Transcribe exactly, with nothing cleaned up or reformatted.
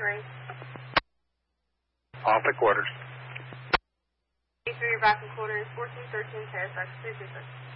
three. Off the quarters. A three, you're back in quarters, fourteen thirteen, Fairfax, three two six.